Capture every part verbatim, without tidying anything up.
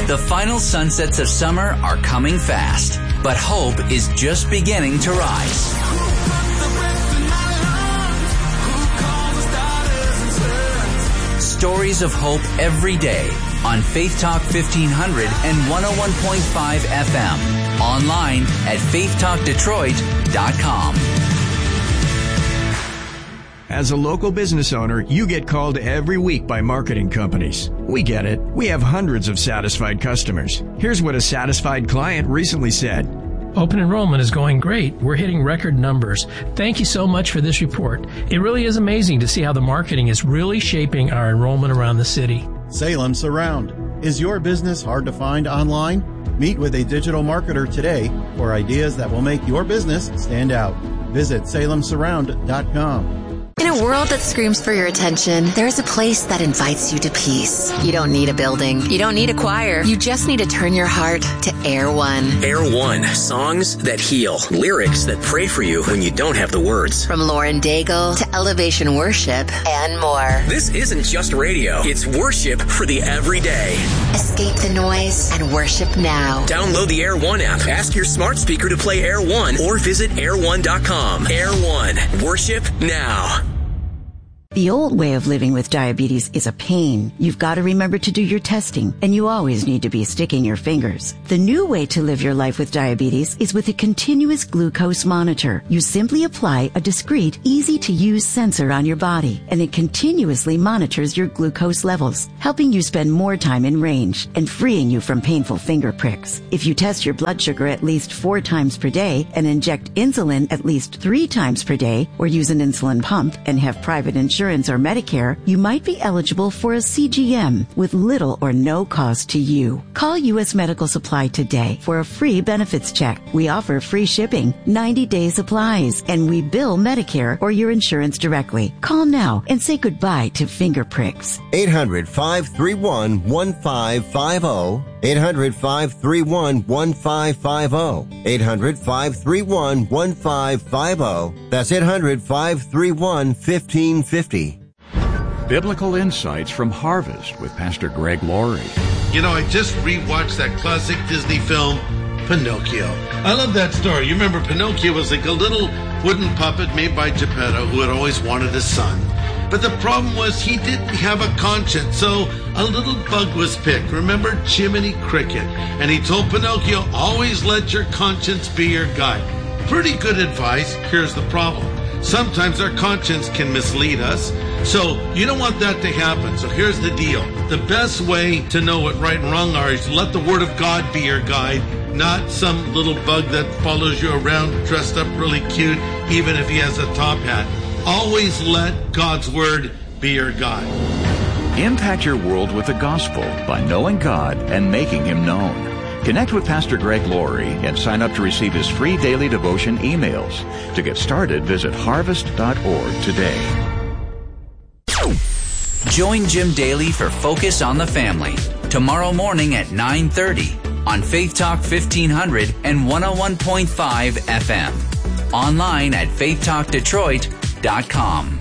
The final sunsets of summer are coming fast, but hope is just beginning to rise. Stories of hope every day on Faith Talk fifteen hundred and one oh one point five F M. Online at faith talk detroit dot com. As a local business owner, you get called every week by marketing companies. We get it. We have hundreds of satisfied customers. Here's what a satisfied client recently said. Open enrollment is going great. We're hitting record numbers. Thank you so much for this report. It really is amazing to see how the marketing is really shaping our enrollment around the city. Salem Surround. Is your business hard to find online? Meet with a digital marketer today for ideas that will make your business stand out. Visit salem surround dot com. In a world that screams for your attention, there's a place that invites you to peace. You don't need a building. You don't need a choir. You just need to turn your heart to Air One. Air One. Songs that heal. Lyrics that pray for you when you don't have the words. From Lauren Daigle to Elevation Worship and more. This isn't just radio. It's worship for the everyday. Escape the noise and worship now. Download the Air One app. Ask your smart speaker to play Air One or visit air one dot com. Air One. Worship now. The old way of living with diabetes is a pain. You've got to remember to do your testing, and you always need to be sticking your fingers. The new way to live your life with diabetes is with a continuous glucose monitor. You simply apply a discreet, easy-to-use sensor on your body, and it continuously monitors your glucose levels, helping you spend more time in range and freeing you from painful finger pricks. If you test your blood sugar at least four times per day and inject insulin at least three times per day, or use an insulin pump and have private insurance or Medicare, you might be eligible for a C G M with little or no cost to you. Call U S Medical Supply today for a free benefits check. We offer free shipping, ninety-day supplies, and we bill Medicare or your insurance directly. Call now and say goodbye to finger pricks. eight hundred, five three one, one five five zero. eight hundred, five three one, one five five zero. eight hundred, five three one, one five five zero. That's eight hundred, five three one, one five five zero. Biblical Insights from Harvest with Pastor Greg Laurie. You know, I just rewatched that classic Disney film, Pinocchio. I love that story. You remember Pinocchio was like a little wooden puppet made by Geppetto who had always wanted a son. But the problem was he didn't have a conscience, so a little bug was picked. Remember Jiminy Cricket? And he told Pinocchio, always let your conscience be your guide. Pretty good advice. Here's the problem. Sometimes our conscience can mislead us. So you don't want that to happen. So here's the deal. The best way to know what right and wrong are is to let the Word of God be your guide, not some little bug that follows you around dressed up really cute, even if he has a top hat. Always let God's Word be your guide. Impact your world with the gospel by knowing God and making Him known. Connect with Pastor Greg Laurie and sign up to receive his free daily devotion emails. To get started, visit harvest dot org today. Join Jim Daly for Focus on the Family tomorrow morning at nine thirty on Faith Talk fifteen hundred and one oh one point five F M. Online at faith talk detroit dot com.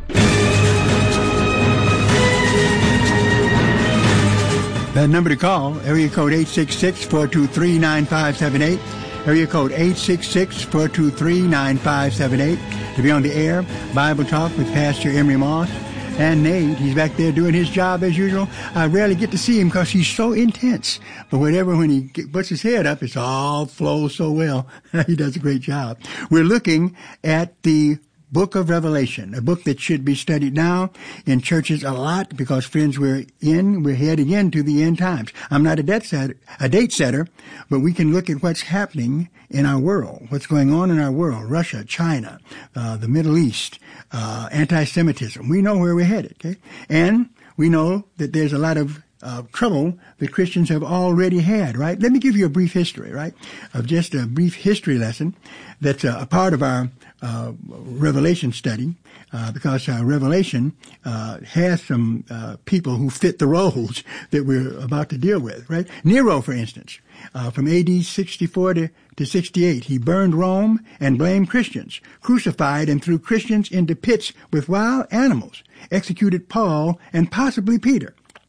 That number to call, area code eight six six, four two three, nine five seven eight. Area code eight six six, four two three, nine five seven eight. To be on the air, Bible Talk with Pastor Emery Moss. And Nate, he's back there doing his job as usual. I rarely get to see him because he's so intense. But whatever, when he get, puts his head up, it's all flows so well. He does a great job. We're looking at the Book of Revelation, a book that should be studied now in churches a lot because, friends, we're in, we're heading into the end times. I'm not a date setter, a date setter, but we can look at what's happening in our world, what's going on in our world, Russia, China, uh, the Middle East, uh, anti-Semitism. We know where we're headed, okay? And we know that there's a lot of uh, trouble that Christians have already had, right? Let me give you a brief history, right, of just a brief history lesson that's a, a part of our Uh, Revelation study, uh, because uh, Revelation uh, has some uh, people who fit the roles that we're about to deal with, right? Nero, for instance, uh, from A D sixty-four to, to sixty-eight, he burned Rome and blamed Christians, crucified and threw Christians into pits with wild animals, executed Paul and possibly Peter.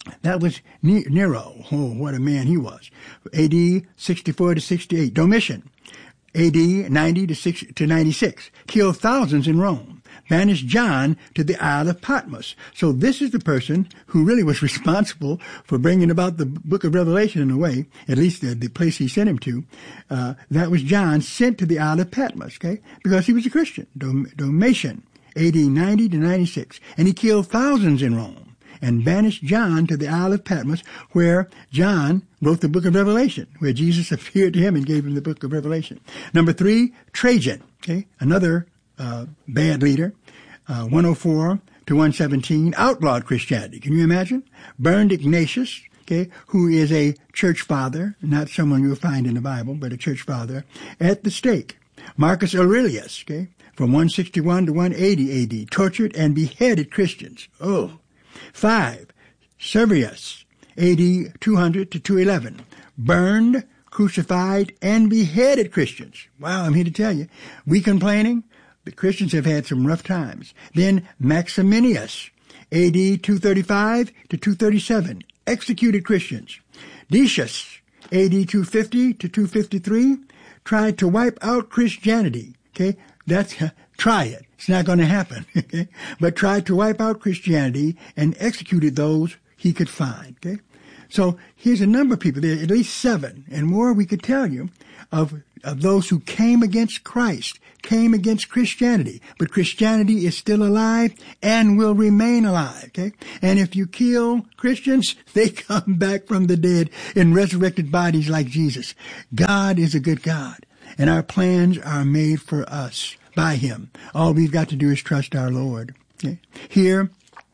That was Nero. Oh, what a man he was. A D sixty-four to sixty-eight. Domitian. A D ninety to ninety-six. Killed thousands in Rome. Banished John to the Isle of Patmos. So this is the person who really was responsible for bringing about the book of Revelation in a way, at least the, the place he sent him to. Uh, that was John sent to the Isle of Patmos, okay, because he was a Christian. Dom- Domitian, A D ninety to ninety-six. And he killed thousands in Rome and banished John to the Isle of Patmos, where John wrote the book of Revelation, where Jesus appeared to him and gave him the book of Revelation. Number three, Trajan, okay, another uh, bad leader, uh, one oh four to one seventeen, outlawed Christianity. Can you imagine? Burned Ignatius, okay, who is a church father, not someone you'll find in the Bible, but a church father, at the stake. Marcus Aurelius, okay, from one sixty-one to one eighty A D, tortured and beheaded Christians. Oh. Five, Servius, A D two hundred to two eleven, burned, crucified, and beheaded Christians. Wow, I'm here to tell you. We complaining, the Christians have had some rough times. Then Maximinius, A D two thirty-five to two thirty-seven, executed Christians. Decius, A D two fifty to two fifty-three, tried to wipe out Christianity. Okay, that's, uh, try it. It's not going to happen, okay? But tried to wipe out Christianity and executed those he could find, okay? So here's a number of people, there are at least seven and more we could tell you of, of those who came against Christ, came against Christianity. But Christianity is still alive and will remain alive, okay? And if you kill Christians, they come back from the dead in resurrected bodies like Jesus. God is a good God, and our plans are made for us by him. All we've got to do is trust our Lord. Okay? Here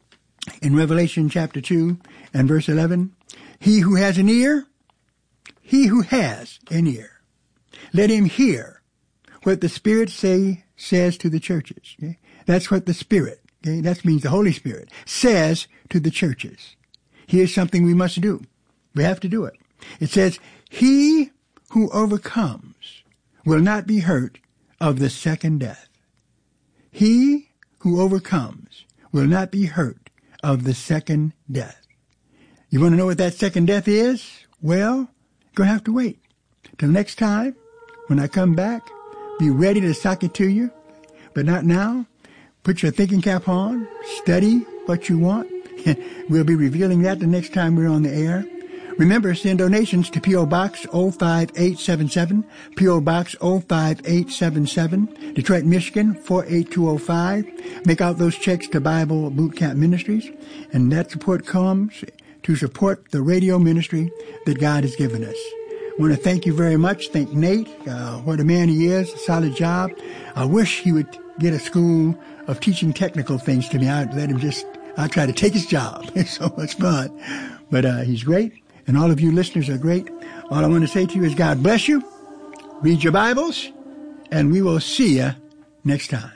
in Revelation chapter two and verse eleven, he who has an ear, he who has an ear, let him hear what the Spirit say says to the churches. Okay? That's what the Spirit, okay? That means the Holy Spirit, says to the churches. Here's something we must do. We have to do it. It says, he who overcomes will not be hurt of the second death. He who overcomes will not be hurt of the second death. You want to know what that second death is? Well, you're going to have to wait till next time when I come back. Be ready to sock it to you, but not now. Put your thinking cap on, study what you want. We'll be revealing that the next time we're on the air. Remember, send donations to P O. Box oh five eight seven seven, P O. Box oh five eight seven seven, Detroit, Michigan four eight two oh five. Make out those checks to Bible Boot Camp Ministries, and that support comes to support the radio ministry that God has given us. I want to thank you very much. Thank Nate. Uh, what a man he is. A solid job. I wish he would get a school of teaching technical things to me. I'd let him just, I'd try to take his job. It's so much fun. But uh, he's great. And all of you listeners are great. All I want to say to you is God bless you. Read your Bibles. And we will see you next time.